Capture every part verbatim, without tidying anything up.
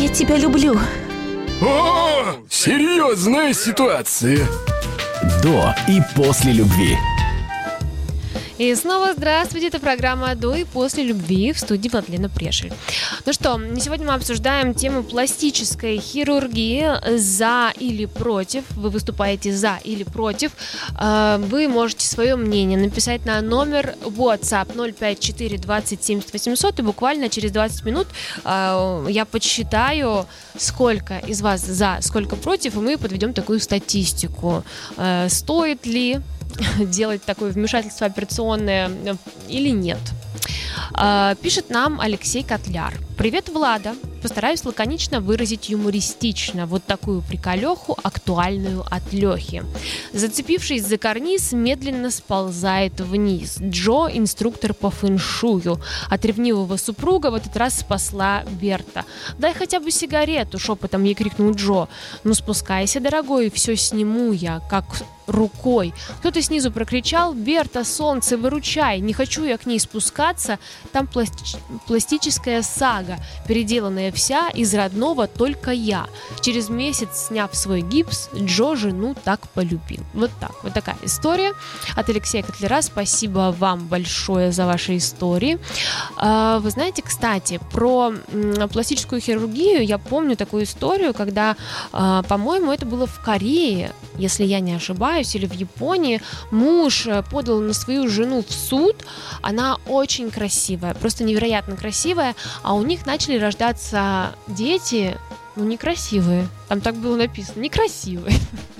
Я тебя люблю. О, серьезная ситуация. До и после любви. И снова здравствуйте, это программа «До и после любви», в студии Владлена Прешель. Ну что, сегодня мы обсуждаем тему пластической хирургии. За или против. Вы выступаете за или против. Вы можете свое мнение написать на номер WhatsApp ноль пять четыре двадцать семьдесят восемьсот, и буквально через двадцать минут я подсчитаю, сколько из вас за, сколько против, и мы подведем такую статистику. Стоит ли делать такое вмешательство операционное или нет. А, пишет нам Алексей Котляр. Привет, Влада. Постараюсь лаконично выразить юмористично вот такую приколеху, актуальную от Лехи. Зацепившись за карниз, медленно сползает вниз. Джо, инструктор по фэншую. От ревнивого супруга в этот раз спасла Берта. «Дай хотя бы сигарету», — шепотом ей крикнул Джо. «Ну спускайся, дорогой, все сниму я, как рукой». Кто-то снизу прокричал: «Берта, солнце, выручай, не хочу я к ней спускаться, там пласти- пластическая сага, переделанная вся, из родного только я». Через месяц, сняв свой гипс, Джо жену так полюбил. Вот так, вот такая история от Алексея Котляра. Спасибо вам большое за ваши истории. Вы знаете, кстати, про пластическую хирургию я помню такую историю, когда, по-моему, это было в Корее, если я не ошибаюсь, или в Японии. Муж подал на свою жену в суд. Она очень красивая, просто невероятно красивая, а у них начали рождаться дети, ну, некрасивые. Там так было написано, некрасивые.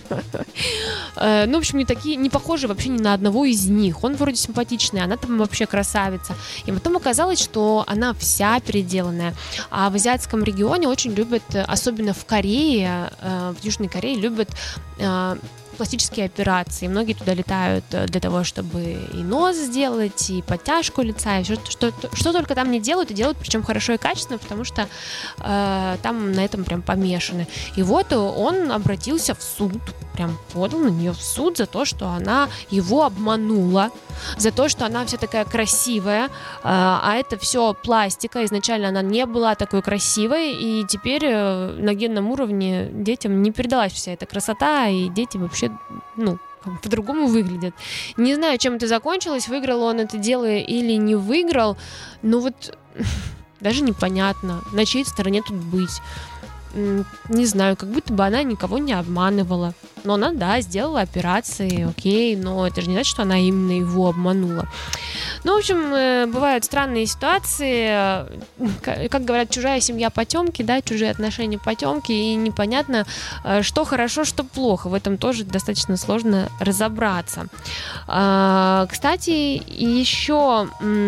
Ну, в общем, не такие, не похожи вообще ни на одного из них. Он вроде симпатичный, она там вообще красавица. И потом оказалось, что она вся переделанная. А в азиатском регионе очень любят, особенно в Корее, в Южной Корее, любят пластические операции. Многие туда летают для того, чтобы и нос сделать, и подтяжку лица, и что, что, что только там не делают, и делают, причем хорошо и качественно, потому что э, там на этом прям помешаны. И вот он обратился в суд, прям подал на нее в суд за то, что она его обманула, за то, что она вся такая красивая, э, а это все пластика. Изначально она не была такой красивой, и теперь э, на генном уровне детям не передалась вся эта красота, и дети вообще, ну, по-другому выглядят. Не знаю, чем это закончилось, выиграл он это дело или не выиграл, но вот даже непонятно, на чьей стороне тут быть. Не знаю, как будто бы она никого не обманывала. Но она, да, сделала операции, окей, но это же не значит, что она именно его обманула. Ну, в общем, бывают странные ситуации. Как говорят, чужая семья потемки, да, чужие отношения потемки, и непонятно, что хорошо, что плохо. В этом тоже достаточно сложно разобраться. Кстати, еще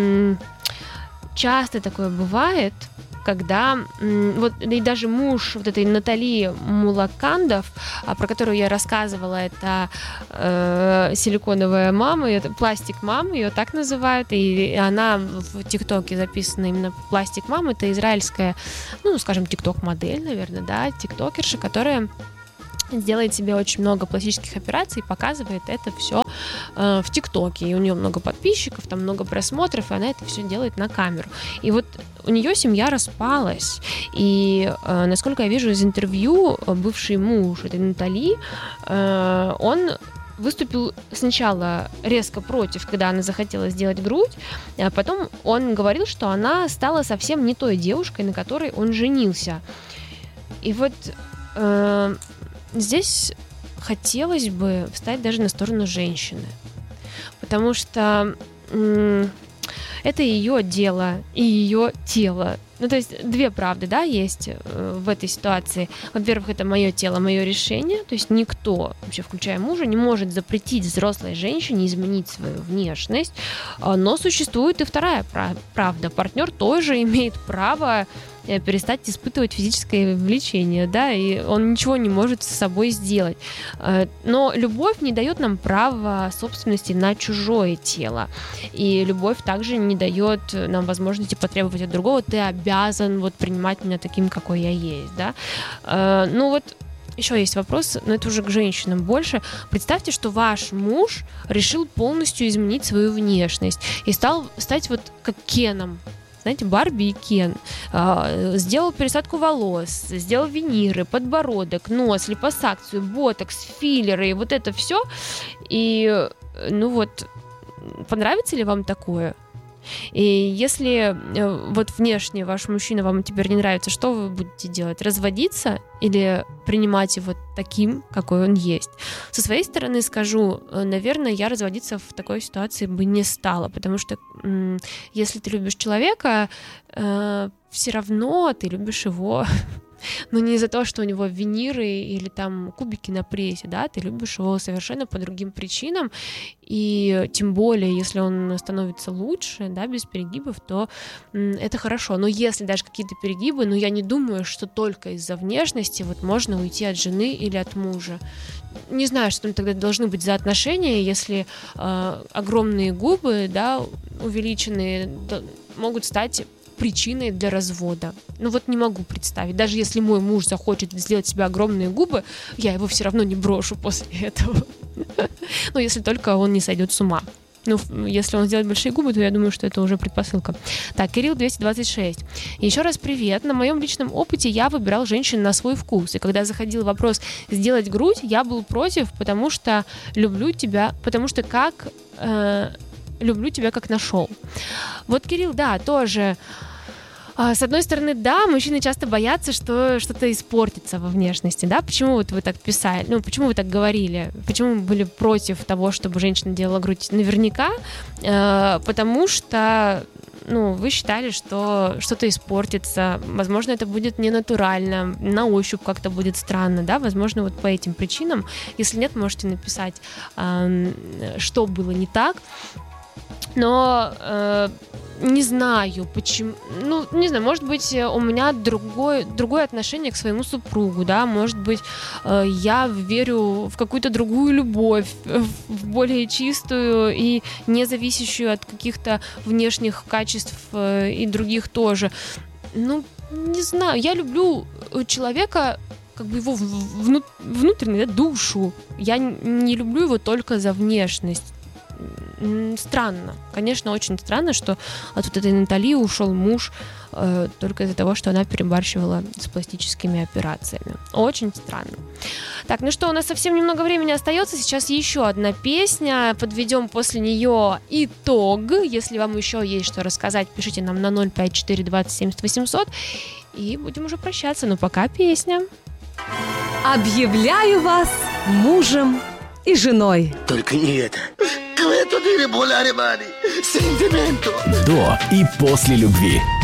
часто такое бывает, когда вот и даже муж вот этой Натали Мулакандов, про которую я рассказывала, это э, силиконовая мама, это пластик мама, ее так называют, и она в ТикТоке записана именно пластик мама, это израильская, ну, скажем, ТикТок-модель, наверное, да, тиктокерша, которая делает себе очень много пластических операций и показывает это все э, в ТикТоке. И у нее много подписчиков, там много просмотров, и она это все делает на камеру. И вот у нее семья распалась. И, э, насколько я вижу из интервью, бывший муж этой Натали, э, он выступил сначала резко против, когда она захотела сделать грудь, а потом он говорил, что она стала совсем не той девушкой, на которой он женился. И вот э, здесь хотелось бы встать даже на сторону женщины, потому что м- это ее дело и ее тело. Ну, то есть две правды, да, есть э, в этой ситуации. Во-первых, это мое тело, мое решение. То есть никто, вообще включая мужа, не может запретить взрослой женщине изменить свою внешность. Но существует и вторая правда. Партнер тоже имеет право перестать испытывать физическое влечение, да, и он ничего не может с собой сделать. Но любовь не дает нам права собственности на чужое тело. И любовь также не дает нам возможности потребовать от другого: ты обязан вот принимать меня таким, какой я есть, да. Ну вот еще есть вопрос, но это уже к женщинам больше. Представьте, что ваш муж решил полностью изменить свою внешность и стал стать вот как Кеном знаете, Барби и Кен. Сделал пересадку волос, сделал виниры, подбородок, нос, липосакцию, ботокс, филлеры, и вот это все. И, ну вот, понравится ли вам такое? И если вот внешне ваш мужчина вам теперь не нравится, что вы будете делать? Разводиться или принимать его таким, какой он есть? Со своей стороны скажу, наверное, я разводиться в такой ситуации бы не стала, потому что м- если ты любишь человека, э- все равно ты любишь его... Но не из-за того, что у него виниры или там кубики на прессе, да, ты любишь его совершенно по другим причинам, и тем более, если он становится лучше, да, без перегибов, то м, это хорошо. Но если даже какие-то перегибы, ну, я не думаю, что только из-за внешности вот можно уйти от жены или от мужа. Не знаю, что там тогда должны быть за отношения, если э, огромные губы, да, увеличенные, да, могут стать причиной для развода. Ну вот не могу представить. Даже если мой муж захочет сделать себе огромные губы, я его все равно не брошу после этого. Ну, если только он не сойдет с ума. Ну, если он сделает большие губы, то я думаю, что это уже предпосылка. Так, Кирилл двести двадцать шесть. Еще раз привет. На моем личном опыте я выбирал женщин на свой вкус. И когда заходил вопрос сделать грудь, я был против, потому что люблю тебя, потому что как... Э, люблю тебя как нашел. Вот, Кирилл, да, тоже. С одной стороны, да, мужчины часто боятся, что что-то испортится во внешности, да, почему вот вы так писали, ну, почему вы так говорили, почему вы были против того, чтобы женщина делала грудь? Наверняка, э, потому что, ну, вы считали, что что-то испортится, возможно, это будет ненатурально, на ощупь как-то будет странно, да, возможно, вот по этим причинам. Если нет, можете написать, э, что было не так. Но э, не знаю, почему, ну, не знаю, может быть, у меня другое, другое отношение к своему супругу, да, может быть, э, я верю в какую-то другую любовь, в более чистую и не зависящую от каких-то внешних качеств э, и других тоже. Ну, не знаю, я люблю человека, как бы его вну, внутреннюю, да, душу, я не люблю его только за внешность. Странно, конечно, очень странно, что от вот этой Натальи ушел муж э, только из-за того, что она перебарщивала с пластическими операциями. Очень странно. Так, ну что, у нас совсем немного времени остается. Сейчас еще одна песня. Подведем после нее итог. Если вам еще есть что рассказать, пишите нам на ноль пять четыре двадцать семьдесят восемьсот. И будем уже прощаться. Ну, пока песня. Объявляю вас мужем и женой. Только не это. До и после любви.